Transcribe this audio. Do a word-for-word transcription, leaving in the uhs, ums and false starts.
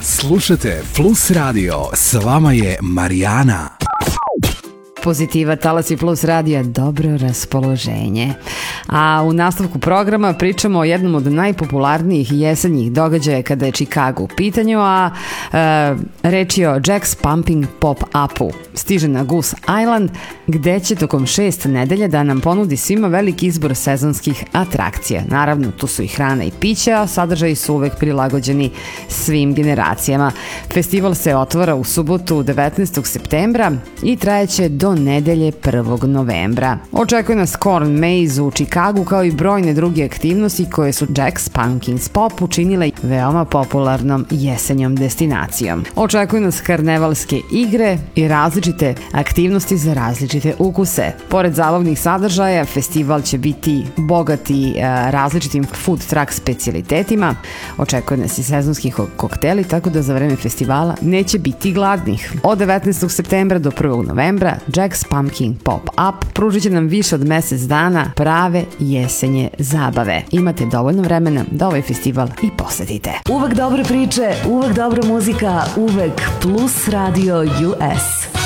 Slušajte Plus Radio, s vama je Marijana. Pozitiva, Talasi Plus radija, dobro raspoloženje. A u nastavku programa pričamo o jednom od najpopularnijih jesenjih događaja kada je Chicago u pitanju, a e, reč je o Jack's Pumping Pop-upu. Stiže na Goose Island, gde će tokom šest nedelja da nam ponudi svima veliki izbor sezonskih atrakcija. Naravno, tu su i hrana i pića, a sadržaji su uvek prilagođeni svim generacijama. Festival se otvara u subotu devetnaestog septembra i trajeće do nedelje prvog novembra. Očekuje nas Corn Maze u Chicagu kao i brojne druge aktivnosti koje su Jack's Pumpkin Pop učinile veoma popularnom jesenjom destinacijom. Očekuje nas karnevalske igre i različite aktivnosti za različite ukuse. Pored zabavnih sadržaja, festival će biti bogati e, različitim food truck specijalitetima. Očekuje nas i sezonski kokteli, tako da za vreme festivala neće biti gladnih. Od devetnaestog septembra do prvog novembra Jack's Pumpkin Pop-up pružit će nam više od mesec dana prave jesenje zabave. Imate dovoljno vremena da ovaj festival i posetite. Uvek dobre priče, uvek dobra muzika, uvek Plus Radio U S.